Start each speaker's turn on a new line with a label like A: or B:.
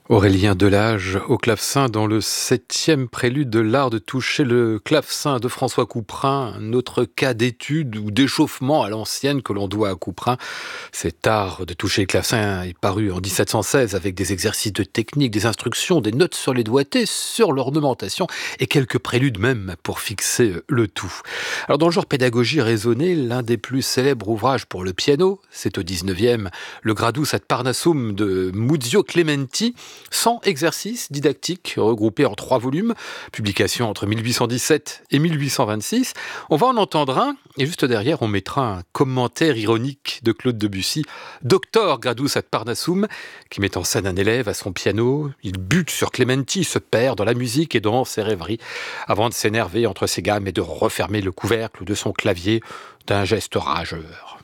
A: Aurélien Delage au clavecin dans le 7e prélude de l'art de toucher le clavecin de François Couperin, un autre cas d'étude ou d'échauffement à l'ancienne que l'on doit à Couperin. Cet art de toucher le clavecin est paru en 1716 avec des exercices de technique, des instructions, des notes sur les doigtés, sur l'ornementation et quelques préludes même pour fixer le tout. Alors dans le genre pédagogie raisonnée, l'un des plus célèbres ouvrages pour le piano, c'est au 19e, le Gradus ad Parnassum de Muzio Clementi, 100 exercices didactiques regroupés en 3 volumes, publication entre 1817 et 1826. On va en entendre un, et juste derrière, on mettra un commentaire ironique de Claude Debussy, Doctor Gradus ad Parnassum, qui met en scène un élève à son piano. Il bute sur Clementi, se perd dans la musique et dans ses rêveries, avant de s'énerver entre ses gammes et de refermer le couvercle de son clavier d'un geste rageur.